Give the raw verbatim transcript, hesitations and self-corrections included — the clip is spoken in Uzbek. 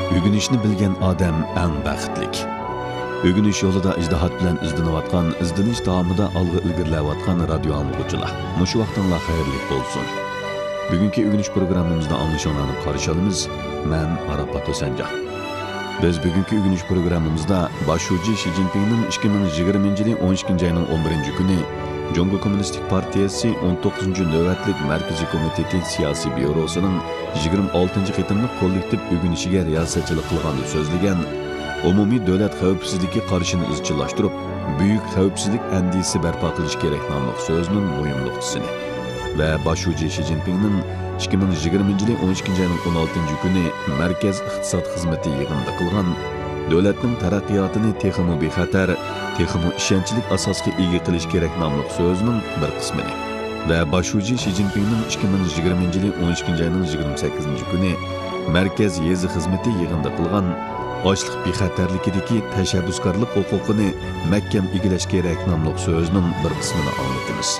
Ögünüşni bilgen odam eng baxtlik. Ögünüş yo'lida ijtihod bilan izlanayotgan, izlanish davomida olg'a ilgarilayotgan radio anglag'uchilar. Mushu vaqtinglar xayrli bo'lsin. Bugungi ögünüş programmamizda anglashinglarni qarshi olamiz. Men Arafat Hosanjon. Biz bugungi ögünüş programmamizda boshlovchi Xi Jinpingning ikki ming yigirmanchi yil o'n ikkinchi oyning o'n birinchi kuni Jongo Kommunistik Partiyasi o'n to'qqizinchi navbatlik Markaziy komiteti siyosiy byurosining yigirma oltinchi qitimli kollektiv ögünüşiga riyosatchilik qilganda so'zlagan umumiy davlat xavfsizligi qarshini izchillashtirib, buyuk xavfsizlik andisi barpo qilish kerak nomli so'zning muhim nuqtasini va boshlovchi Xi Jinpingning ikki ming yigirmanchi yil o'n ikkinchi oyning o'n oltinchi kuni Markaz iqtisod xizmati yig'inida qilgan davlatning taraqqiyotini texmo bexatar, texmo ishonchlik asosga ega qilish kerak nomli so'zning bir qismini va boshlovchi Xi Jinpingning ikki ming yigirmanchi yil o'n ikkinchi oyning yigirma sakkizinchi kuni Markaz yezi xizmati yig'inida qilgan ochliq bexatarlikidagi tashabbuskorlik huquqini mahkam egilash kerak nomli so'zning bir qismini anglatamiz.